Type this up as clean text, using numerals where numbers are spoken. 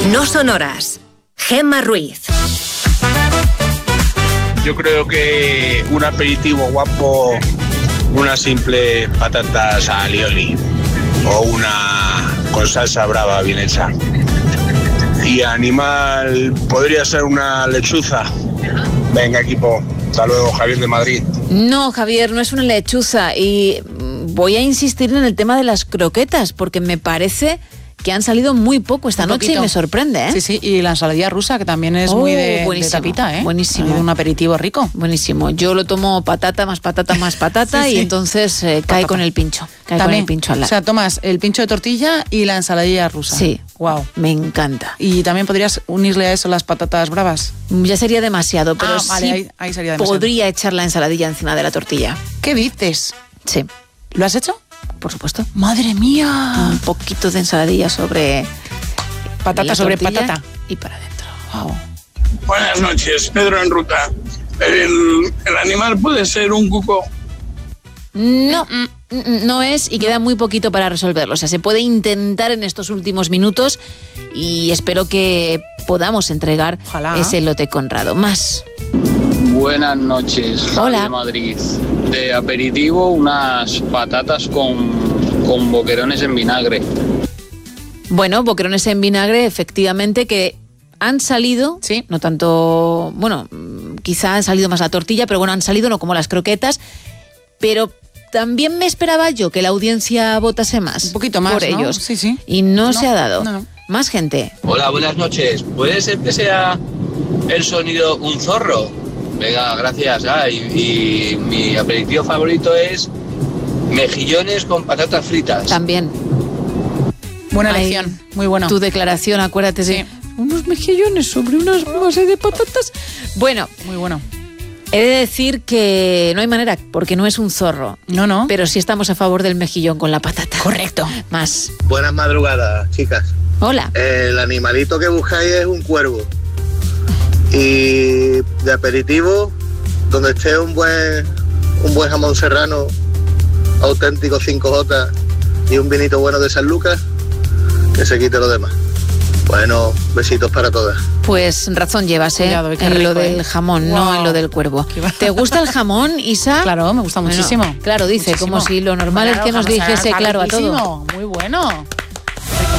No son horas. Gemma Ruiz. Yo creo que un aperitivo guapo, una simple patatas alioli o una con salsa brava bien hecha. Y animal podría ser una lechuza. Venga, equipo. Hasta luego, Javier de Madrid. No, Javier, no es una lechuza. Y voy a insistir en el tema de las croquetas, porque me parece que han salido muy poco esta noche y me sorprende, ¿eh? Sí, sí, y la ensaladilla rusa, que también es muy de tapita, ¿eh? Buenísimo. Un aperitivo rico. Buenísimo. Yo lo tomo patata más patata más patata sí, y entonces cae con el pincho. Cae también, con el pincho al lado. O sea, tomas el pincho de tortilla y la ensaladilla rusa. Sí. Wow. Me encanta. ¿Y también podrías unirle a eso las patatas bravas? Ya sería demasiado, pero vale, sí ahí sería demasiado. Podría echar la ensaladilla encima de la tortilla. ¿Qué dices? Sí. ¿Lo has hecho? Por supuesto. ¡Madre mía! Un poquito de ensaladilla sobre... Patata sobre patata. Y para adentro. Wow. Buenas noches, Pedro en ruta. ¿El animal puede ser un cuco? No, no es, y queda muy poquito para resolverlo. O sea, se puede intentar en estos últimos minutos y espero que podamos entregar ese lote Conrado. Más. Buenas noches, Javi de Madrid. De aperitivo, unas patatas con boquerones en vinagre. Bueno, boquerones en vinagre, efectivamente, que han salido, sí, no tanto, bueno, quizá han salido más la tortilla, pero bueno, han salido no como las croquetas, pero también me esperaba yo que la audiencia votase más. Un poquito más, por ¿no? ellos. Sí, sí. Y no se ha dado. No. Más gente. Hola, buenas noches. ¿Puede ser que sea el sonido un zorro? Venga, gracias. Y mi aperitivo favorito es mejillones con patatas fritas. También. Buena elección, muy bueno. Tu declaración, acuérdate de unos mejillones sobre unas base de patatas. Bueno, muy bueno. He de decir que no hay manera, porque no es un zorro. No. Pero sí estamos a favor del mejillón con la patata. Correcto. Más. Buenas madrugadas, chicas. Hola. El animalito que buscáis es un cuervo. Y de aperitivo, donde esté un buen jamón serrano auténtico 5J y un vinito bueno de San Lucas, que se quite lo demás. Bueno, besitos para todas. Pues razón llevas, Cuidado, en lo del jamón, no en lo del cuervo. ¿Te gusta el jamón, Isa? Claro, me gusta muchísimo. Claro, dice, muchísimo. Como si lo normal es que nos dijese claro a todo. Muy bueno.